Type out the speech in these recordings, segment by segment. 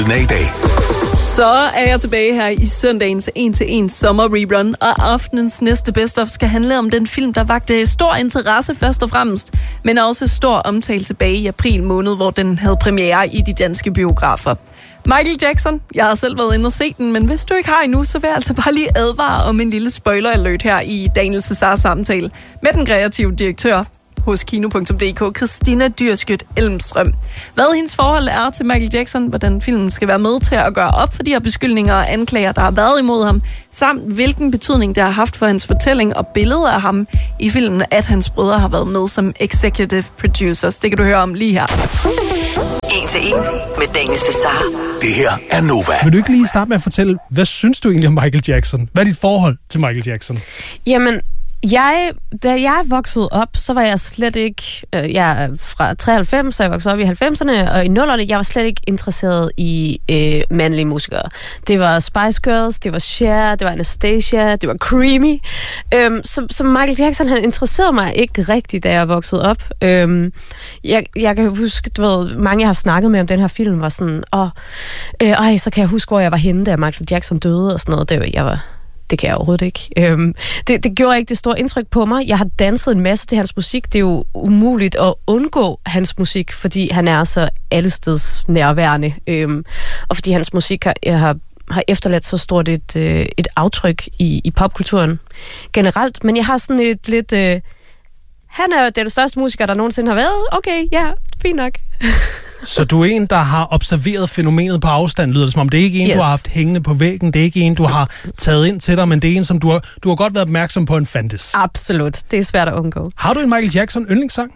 Lyden af i dag. Så er jeg tilbage her i søndagens 1-til-1 sommer-rerun, og aftenens næste best-of skal handle om den film, der vagte stor interesse først og fremmest, men også stor omtale tilbage i april måned, hvor den havde premiere i de danske biografer. Michael Jackson, jeg har selv været inde og set den, men hvis du ikke har endnu, så vil jeg altså bare lige advare om en lille spoiler-alert her i Daniel Cesars samtale med den kreative direktør hos Kino.dk, Christina Dyrskjødt Elmstrøm. Hvad hendes forhold er til Michael Jackson, hvordan filmen skal være med til at gøre op for de her beskyldninger og anklager, der har været imod ham, samt hvilken betydning det har haft for hans fortælling og billeder af ham i filmen, at hans brødre har været med som executive producers. Det kan du høre om lige her. 1-til-1 med Daniel Cesar. Det her er Nova. Vil du ikke lige starte med at fortælle, hvad synes du egentlig om Michael Jackson? Hvad er dit forhold til Michael Jackson? Jamen, da jeg voksede op, så var jeg slet ikke... jeg er fra 93, så jeg voksede op i 90'erne, og i 00'erne, jeg var slet ikke interesseret i mandlige musikere. Det var Spice Girls, det var Cher, det var Anastasia, det var Creamy. Så Michael Jackson, han interesserede mig ikke rigtigt, da jeg voksede op. Jeg kan huske, du ved, mange jeg har snakket med om den her film, var sådan, så kan jeg huske, hvor jeg var henne, da Michael Jackson døde og sådan noget. Det kan jeg overhovedet ikke. Det gjorde ikke det store indtryk på mig. Jeg har danset en masse til hans musik. Det er jo umuligt at undgå hans musik, fordi han er så allesteds nærværende. Og fordi hans musik har efterladt så stort et aftryk i popkulturen generelt. Men jeg har sådan et lidt... han er den største musiker, der nogensinde har været. Okay, ja, fint nok. Så du er en, der har observeret fænomenet på afstand, lyder det som om. Det er ikke en, du har haft hængende på væggen. Det er ikke en, du har taget ind til dig, men det er en, som du har godt været opmærksom på en fandtes. Absolut. Det er svært at undgå. Har du en Michael Jackson yndlingssang?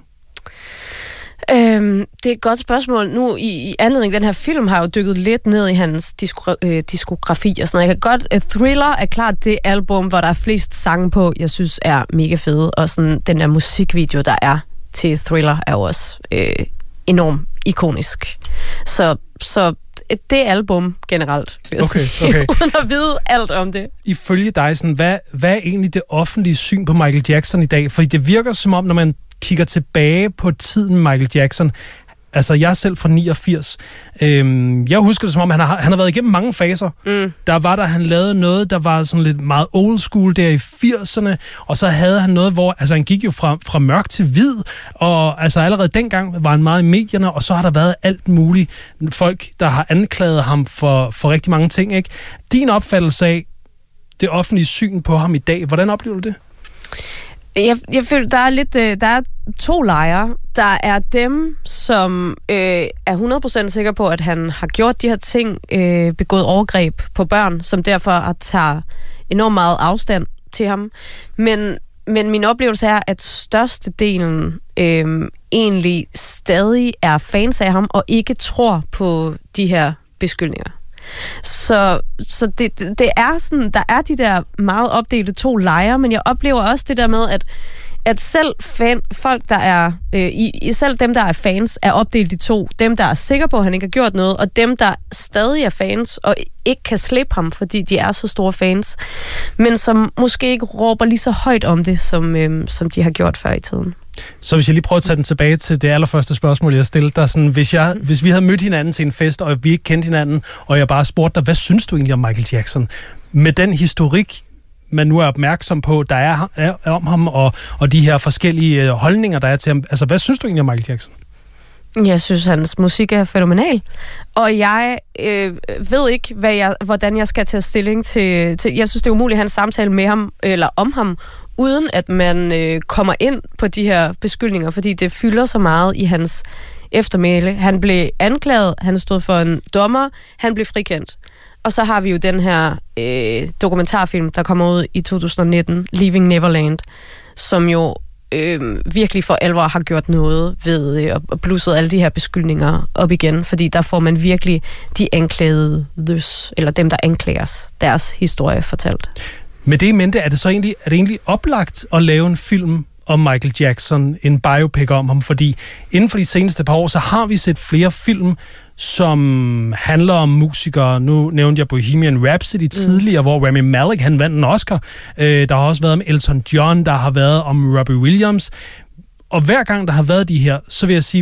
Det er et godt spørgsmål. Nu i anledning af den her film har jeg jo dykket lidt ned i hans diskografi og sådan noget. Jeg kan godt... Thriller er klart det album, hvor der er flest sange på, jeg synes er mega fede. Og sådan den der musikvideo, der er til Thriller, er jo også enormt ikonisk. Så det album generelt, vil jeg sige, uden at vide alt om det. Ifølge dig, sådan, hvad er egentlig det offentlige syn på Michael Jackson i dag? Fordi det virker som om, når man kigger tilbage på tiden med Michael Jackson, altså jeg er selv fra 89, jeg husker det som om, han har været igennem mange faser. Han lavede noget, der var sådan lidt meget old school der i 80'erne, og så havde han noget, hvor altså han gik jo fra mørk til hvid, og altså allerede dengang var han meget i medierne, og så har der været alt muligt folk, der har anklaget ham for rigtig mange ting, ikke? Din opfattelse af det offentlige syn på ham i dag, hvordan oplever du det? Jeg føler, der er to lejre. Der er dem, som er 100% sikre på, at han har gjort de her ting, begået overgreb på børn, som derfor tager enormt meget afstand til ham. Men min oplevelse er, at størstedelen egentlig stadig er fans af ham, og ikke tror på de her beskyldninger. Så det er sådan, der er de der meget opdelte to lejre, men jeg oplever også det der med, at selv folk, der er selv dem, der er fans, er opdelt i to. Dem, der er sikre på, at han ikke har gjort noget, og dem, der stadig er fans og ikke kan slippe ham, fordi de er så store fans, men som måske ikke råber lige så højt om det, som de har gjort før i tiden. Så hvis jeg lige prøver at tage den tilbage til det allerførste spørgsmål, jeg stillede dig. Sådan, hvis vi havde mødt hinanden til en fest, og vi ikke kendte hinanden, og jeg bare spurgte dig, hvad synes du egentlig om Michael Jackson? Med den historik, man nu er opmærksom på, der er om ham, og de her forskellige holdninger, der er til ham. Altså, hvad synes du egentlig om Michael Jackson? Jeg synes, hans musik er fænomenal. Og jeg ved ikke, hvordan jeg skal tage stilling til... Jeg synes, det er umuligt at have en samtale med ham, eller om ham, uden at man kommer ind på de her beskyldninger, fordi det fylder så meget i hans eftermæle. Han blev anklaget, han stod for en dommer, han blev frikendt. Og så har vi jo den her dokumentarfilm, der kommer ud i 2019, Leaving Neverland, som jo virkelig for alvor har gjort noget ved at blusset alle de her beskyldninger op igen, fordi der får man virkelig de anklagede eller dem, der anklages, deres historie fortalt. Med det i mente, er det egentlig oplagt at lave en film om Michael Jackson, en biopic om ham? Fordi inden for de seneste par år, så har vi set flere film, som handler om musikere. Nu nævnte jeg Bohemian Rhapsody tidligere, hvor Rami Malek, han vandt en Oscar. Der har også været om Elton John, der har været om Robbie Williams. Og hver gang der har været de her, så vil jeg sige,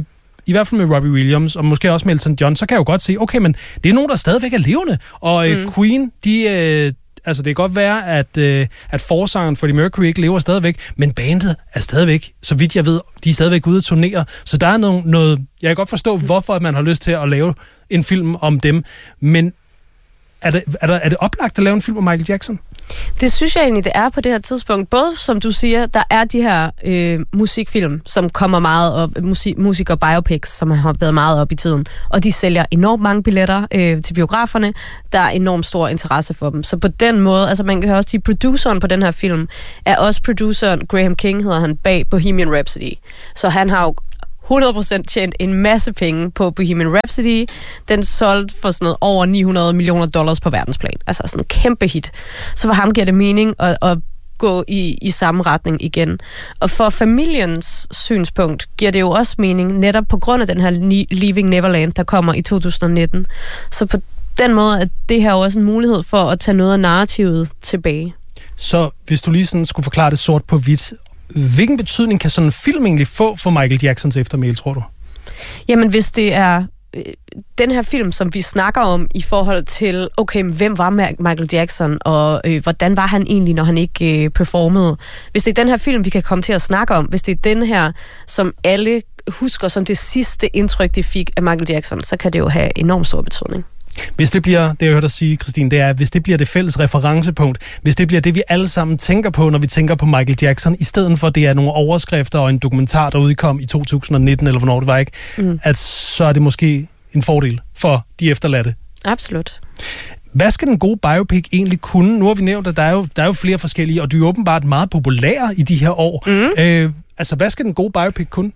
i hvert fald med Robbie Williams, og måske også med Elton John, så kan jeg jo godt se, okay, men det er nogen, der stadigvæk er levende. Og Queen, altså det kan godt være, at forsangeren Freddie Mercury ikke lever stadigvæk, men bandet er stadigvæk, så vidt jeg ved, de er stadigvæk ude at turnere. Så der er noget, jeg kan godt forstå, hvorfor man har lyst til at lave en film om dem, men er det oplagt at lave en film om Michael Jackson? Det synes jeg egentlig, det er på det her tidspunkt. Både, som du siger, der er de her musikfilm, som kommer meget op, musik og biopics, som har været meget op i tiden, og de sælger enormt mange billetter til biograferne. Der er enormt stor interesse for dem. Så på den måde, altså man kan også sige, produceren på den her film er også produceren, Graham King hedder han, bag Bohemian Rhapsody. Så han har jo 100% tjent en masse penge på Bohemian Rhapsody. Den solgte for sådan noget over $900 million på verdensplan. Altså sådan en kæmpe hit. Så for ham giver det mening at gå i samme retning igen. Og for familiens synspunkt giver det jo også mening, netop på grund af den her Leaving Neverland, der kommer i 2019. Så på den måde er det her også en mulighed for at tage noget af narrativet tilbage. Så hvis du lige sådan skulle forklare det sort på hvidt, hvilken betydning kan sådan en film egentlig få for Michael Jacksons eftermæle, tror du? Jamen, hvis det er den her film, som vi snakker om i forhold til, okay, hvem var Michael Jackson, og hvordan var han egentlig, når han ikke performede? Hvis det er den her film, vi kan komme til at snakke om, hvis det er den her, som alle husker som det sidste indtryk, de fik af Michael Jackson, så kan det jo have enormt stor betydning. Hvis det bliver, det jeg hørte dig sige, Christine, det er, hvis det bliver det fælles referencepunkt, hvis det bliver det, vi alle sammen tænker på, når vi tænker på Michael Jackson, i stedet for, det er nogle overskrifter og en dokumentar, der udkom i 2019, eller hvornår det var, ikke? At så er det måske en fordel for de efterladte. Absolut. Hvad skal den gode biopic egentlig kunne? Nu har vi nævnt, at der er jo flere forskellige, og de er jo åbenbart meget populære i de her år. Altså, hvad skal den gode biopic kunne?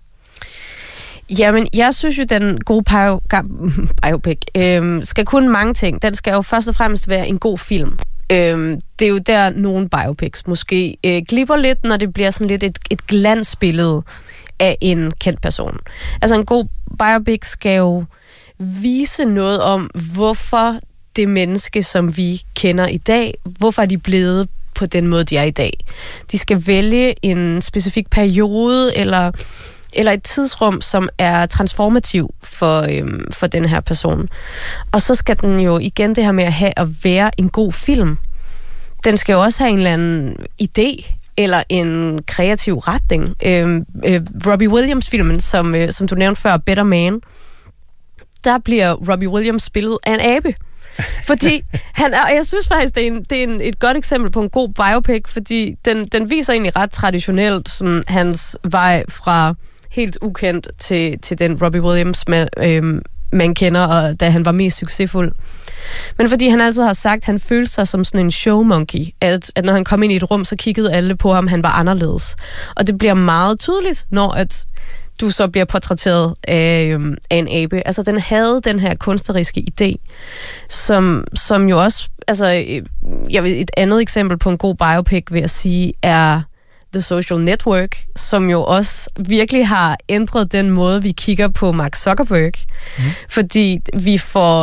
Jamen, jeg synes jo, den gode biopic skal kunne mange ting. Den skal jo først og fremmest være en god film. Det er jo der, nogle biopics måske glipper lidt, når det bliver sådan lidt et glansbillede af en kendt person. Altså, en god biopic skal jo vise noget om, hvorfor det menneske, som vi kender i dag, hvorfor er de blevet på den måde, de er i dag. De skal vælge en specifik periode, eller et tidsrum, som er transformativ for den her person. Og så skal den jo igen det her med at være en god film. Den skal jo også have en eller anden idé, eller en kreativ retning. Robbie Williams-filmen, som du nævnte før, Better Man, der bliver Robbie Williams spillet af en abe. Fordi jeg synes faktisk, det er et godt eksempel på en god biopic, fordi den viser egentlig ret traditionelt sådan, hans vej fra helt ukendt til den Robbie Williams, man kender, og da han var mest succesfuld. Men fordi han altid har sagt, at han følte sig som sådan en showmonkey, at når han kom ind i et rum, så kiggede alle på ham, han var anderledes. Og det bliver meget tydeligt, når at du så bliver portrætteret af en abe. Altså, den havde den her kunstneriske idé, som jo også, altså, et andet eksempel på en god biopic, vil jeg sige, er The Social Network, som jo også virkelig har ændret den måde, vi kigger på Mark Zuckerberg. Fordi vi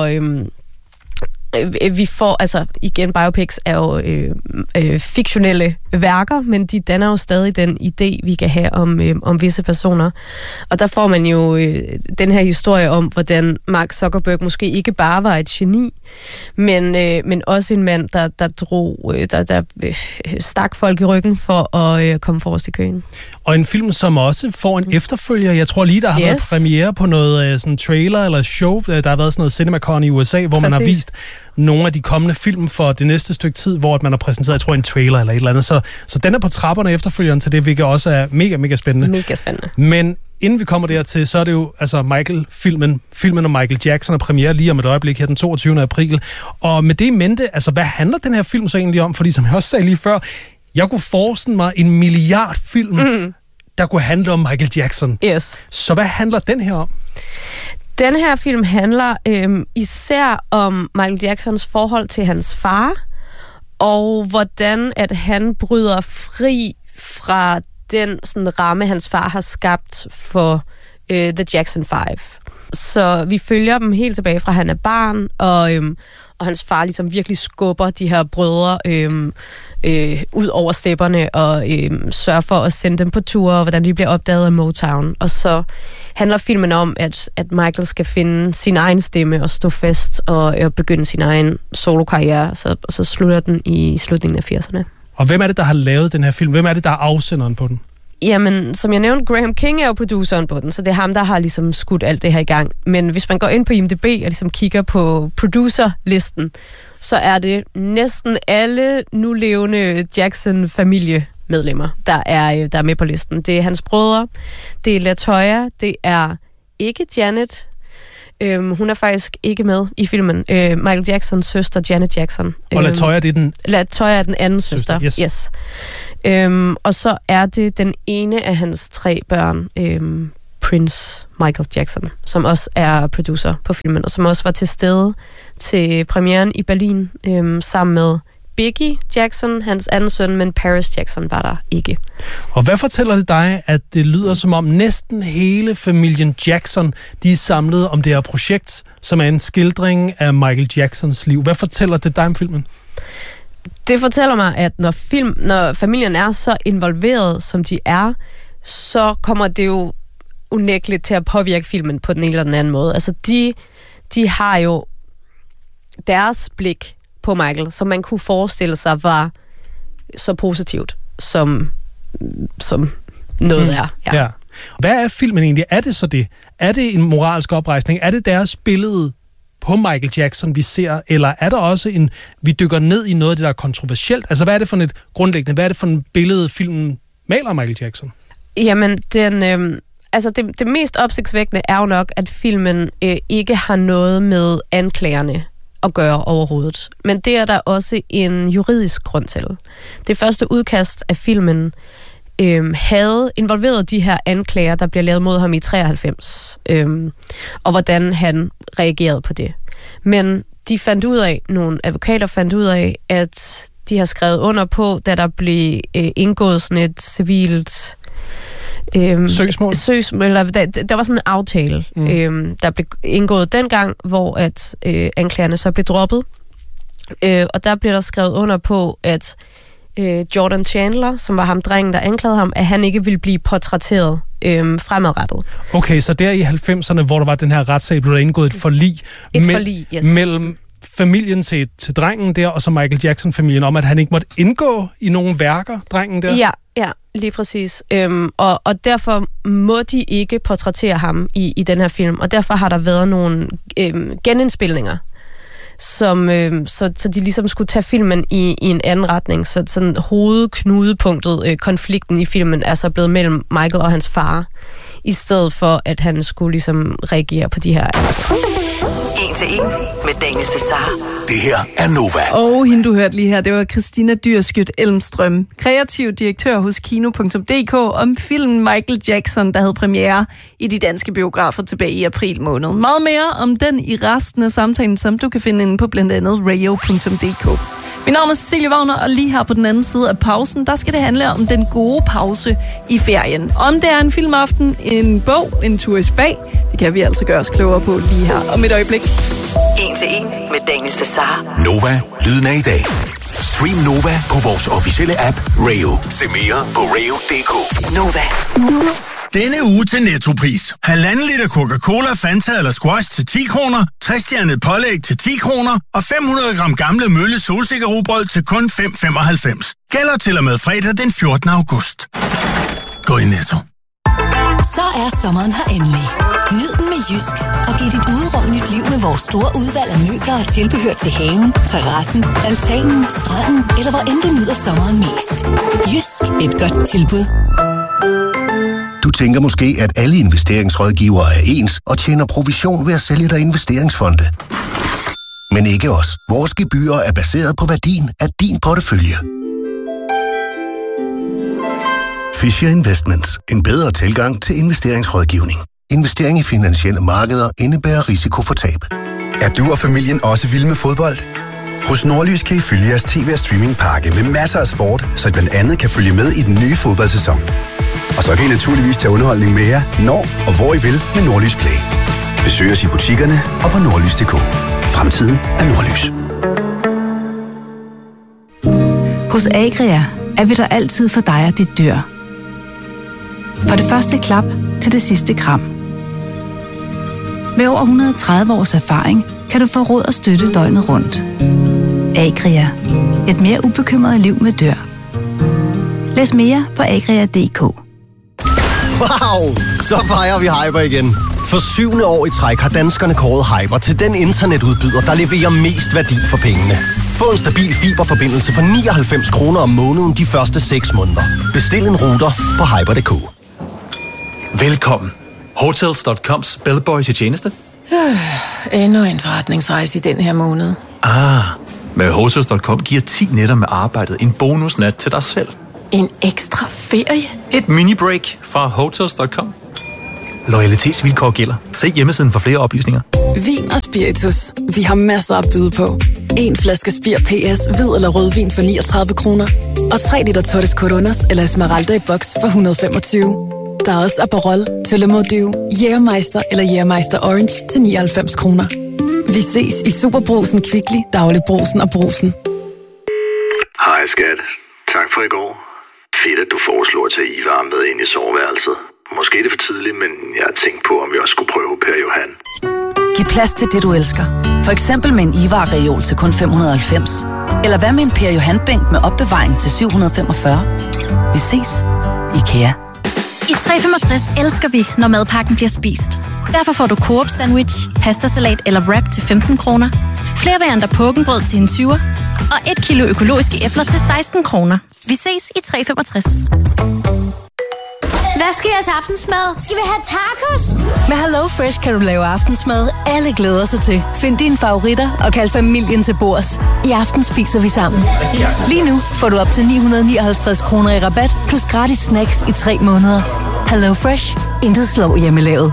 får, altså igen, biopics er jo fiktionelle værker, men de danner jo stadig den idé, vi kan have om visse personer. Og der får man jo den her historie om, hvordan Mark Zuckerberg måske ikke bare var et geni, men også en mand, der stak folk i ryggen for at komme forrest i køen. Og en film, som også får en efterfølger. Jeg tror lige, der har været premiere på noget sådan trailer eller show. Der har været sådan noget CinemaCon i USA, hvor man har vist nogle af de kommende film for det næste stykke tid, hvor man har præsenteret, jeg tror, en trailer eller et eller andet. Så den er på trapperne efterfølgeren til det, hvilket også er mega, mega spændende. Mega spændende. Men inden vi kommer dertil, så er det jo altså filmen om Michael Jackson er premiere lige om et øjeblik her den 22. april. Og med det i mente, altså hvad handler den her film så egentlig om? Fordi som jeg også sagde lige før, jeg kunne forestille mig en milliard film, der kunne handle om Michael Jackson. Yes. Så hvad handler den her om? Den her film handler især om Michael Jacksons forhold til hans far, og hvordan at han bryder fri fra den sådan ramme, hans far har skabt for The Jackson 5. Så vi følger dem helt tilbage fra han er barn, og hans far ligesom virkelig skubber de her brødre ud over stepperne og sørger for at sende dem på ture, hvordan de bliver opdaget af Motown. Og så handler filmen om, at Michael skal finde sin egen stemme og stå fast og begynde sin egen solokarriere, så slutter den i slutningen af 80'erne. Og hvem er det, der har lavet den her film? Hvem er det, der er afsenderen på den? Jamen, som jeg nævnte, Graham King er jo produceren på den, så det er ham, der har ligesom skudt alt det her i gang. Men hvis man går ind på IMDb og ligesom kigger på producerlisten, så er det næsten alle nulevende Jackson-familiemedlemmer, der er med på listen. Det er hans brødre, det er LaToya, det er ikke Janet. Hun er faktisk ikke med i filmen. Michael Jacksons søster, Janet Jackson. Og LaToya, det er den... LaToya er den anden søster. Yes. Og så er det den ene af hans 3 børn, Prince Michael Jackson, som også er producer på filmen, og som også var til stede til premieren i Berlin, sammen med Biggie Jackson, hans anden søn, men Paris Jackson var der ikke. Og hvad fortæller det dig, at det lyder som om næsten hele familien Jackson, de er samlet om det her projekt, som er en skildring af Michael Jacksons liv? Hvad fortæller det dig om filmen? Det fortæller mig, at når familien er så involveret, som de er, så kommer det jo unægteligt til at påvirke filmen på den ene eller den anden måde. Altså, de har jo deres blik på Michael, som man kunne forestille sig var så positivt, som noget er. Ja. Hvad er filmen egentlig? Er det så det? Er det en moralsk oprejsning? Er det deres billede på Michael Jackson, vi ser? Eller er der også vi dykker ned i noget af det, der er kontroversielt? Altså, hvad er det for et grundlæggende? Hvad er det for et billede, filmen maler Michael Jackson? Jamen, det mest opsigtsvækkende er jo nok, at filmen ikke har noget med anklagerne at gøre overhovedet. Men det er der også en juridisk grund til. Det første udkast af filmen havde involveret de her anklager, der bliver lavet mod ham i 93, og hvordan han reagerede på det. Men nogle advokater fandt ud af, at de har skrevet under på, da der blev indgået sådan et civilt søgsmål. Der var sådan en aftale, der blev indgået dengang, hvor at anklagerne så blev droppet. Og der blev der skrevet under på, at Jordan Chandler, som var ham drengen, der anklagede ham, at han ikke ville blive portrætteret fremadrettet. Okay, så der i 90'erne, hvor der var den her retssag, blev der indgået et forlig, mellem familien til drengen der, og så Michael Jackson-familien, om at han ikke måtte indgå i nogle værker, drengen der? Ja, lige præcis. Og derfor må de ikke portrættere ham i den her film, og derfor har der været nogle genindspilninger, så de ligesom skulle tage filmen i en anden retning. Så sådan hovedknudepunktet, konflikten i filmen, er så blevet mellem Michael og hans far, i stedet for, at han skulle ligesom reagere på de her. 1-1 med Daniel Cesar. Det her er Nova. Og hende, du hørte lige her, det var Christina Dyrskyt Elmstrøm, kreativ direktør hos Kino.dk, om filmen Michael Jackson, der havde premiere i de danske biografer tilbage i april måned. Meget mere om den i resten af samtalen, som du kan finde inde på blandt andet radio.dk. Mit navn er Cecilie Wagner, og lige her på den anden side af pausen, der skal det handle om den gode pause i ferien. Om det er en filmaften, en bog, en tur i spa, det kan vi altså gøre os klogere på lige her om et øjeblik. 1-1 med Daniel Cesar. Nova, lyden af i dag. Stream Nova på vores officielle app Rayo. Se mere på rayo.dk. Nova. Denne uge til Nettopris. 1,5 liter Coca-Cola, Fanta eller Squash til 10 kroner, 60-stjernet pålæg til 10 kroner og 500 gram gamle Mølle solsikkerrugbrød til kun 5,95. Gælder til og med fredag den 14. august. Gå i Netto. Så er sommeren her endelig. Nyd den med Jysk og giv dit uderum nyt liv med vores store udvalg af møbler og tilbehør til haven, terrassen, altanen, stranden eller hvor end du nyder sommeren mest. Jysk, et godt tilbud. Du tænker måske, at alle investeringsrådgivere er ens og tjener provision ved at sælge dig investeringsfonde. Men ikke os. Vores gebyrer er baseret på værdien af din portefølje. Fisher Investments. En bedre tilgang til investeringsrådgivning. Investering i finansielle markeder indebærer risiko for tab. Er du og familien også vilde med fodbold? Hos Nordlys kan I følge jeres tv- og streamingpakke med masser af sport, så I blandt andet kan følge med i den nye fodboldsæson. Og så kan I naturligvis tage underholdning med jer, når og hvor I vil med Nordlys Play. Besøg os i butikkerne og på nordlys.dk. Fremtiden er nordlys. Hos Agria er vi der altid for dig og dit dyr. Fra det første klap til det sidste kram. Med over 130 års erfaring kan du få råd og støtte døgnet rundt. Agria. Et mere ubekymret liv med dyr. Læs mere på agria.dk. Wow! Så fejrer vi Hyper igen. For 7. år i træk har danskerne kåret Hyper til den internetudbyder, der leverer mest værdi for pengene. Få en stabil fiberforbindelse for 99 kroner om måneden de første 6 måneder. Bestil en router på hyper.dk. Velkommen. Hotels.coms bellboy til tjeneste. Endnu en forretningsrejse i den her måned. Med Hotels.com giver 10 nætter med arbejdet en bonusnat til dig selv. En ekstra ferie? Et mini-break fra Hotels.com. Loyalitetsvilkår gælder. Se hjemmesiden for flere oplysninger. Vin og spiritus. Vi har masser at byde på. En flaske Spir PS, hvid eller rødvin for 39 kroner. Og 3 liter Torres Coronas eller Esmeralda i boks for 125. Der er også Aperol, Tullemordew, Jægermeister eller Jægermeister Orange til 99 kroner. Vi ses i Superbrusen, Kvickly, Dagligbrugsen og Brusen. Hej skat. Tak for i går. Fedt, at du foreslår at tage Ivar med ind i soveværelset. Måske er det for tidligt, men jeg har tænkt på, om vi også skulle prøve Per Johan. Giv plads til det, du elsker. For eksempel med en Ivar-reol til kun 590. Eller hvad med en Per Johan-bænk med opbevaring til 745. Vi ses. IKEA. I 365 elsker vi, når madpakken bliver spist. Derfor får du Coop sandwich, pastasalat eller wrap til 15 kroner. Flere varianter pukkenbrød til en 20'er. Og 1 kilo økologiske æbler til 16 kroner. Vi ses i 365. Hvad skal jeg til aftensmad? Skal vi have tacos? Med HelloFresh kan du lave aftensmad, alle glæder sig til. Find dine favoritter og kald familien til bords. I aften spiser vi sammen. Lige nu får du op til 959 kroner i rabat, plus gratis snacks i 3 måneder. HelloFresh. Intet slår hjemmelavet.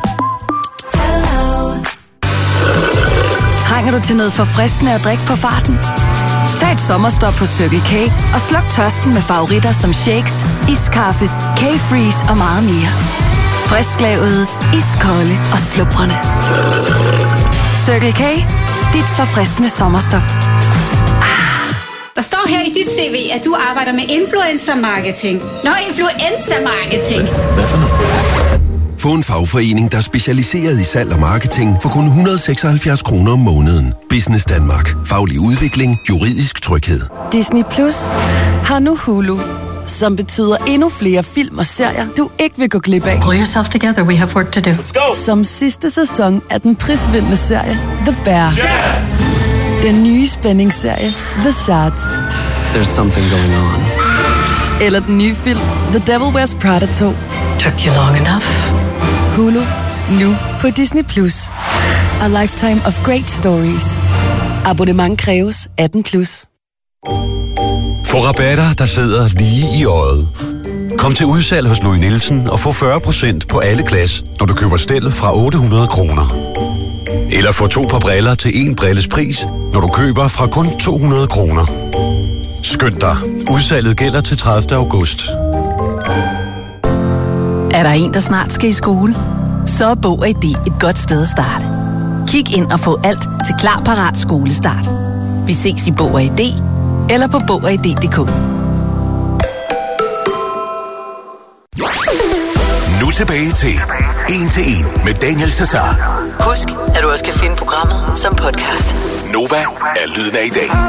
Trænger du til noget forfriskende at drikke på farten? Tag et sommerstop på Circle K og sluk tørsten med favoritter som shakes, iskaffe, K-Freeze og meget mere. Frisklavet, iskolde og slubrende. Circle K. Dit forfriskende sommerstop. Der står her i dit CV, at du arbejder med influencer marketing. Influencer marketing. Hvad for noget? Få en fagforening, der er specialiseret i salg og marketing for kun 176 kroner om måneden. Business Danmark. Faglig udvikling. Juridisk tryghed. Disney Plus har nu Hulu, som betyder endnu flere film og serier, du ikke vil gå glip af. Pull yourself together, we have work to do. Let's go! Som sidste sæson af den prisvindende serie The Bear. Yeah! Den nye spændingsserie The Shards. There's something going on. Eller den nye film The Devil Wears Prada 2. Took you long enough. Hulu. Nu på Disney Plus. A lifetime of great stories. Abonnement kræves 18+. Få rabatter, der sidder lige i øjet. Kom til udsalg hos Louis Nielsen og få 40% på alle glas, når du køber stel fra 800 kroner. Eller få 2 par briller til 1 brilles pris, når du køber fra kun 200 kroner. Skynd dig. Udsalget gælder til 30. august. Er der en, der snart skal i skole? Så er Bog og ID et godt sted at starte. Kig ind og få alt til klar, parat skolestart. Vi ses i Bog og ID eller på bogogid.dk. Nu tilbage til 1 til 1 med Daniel Cesar. Husk, at du også kan finde programmet som podcast. Nova er lyden af i dag.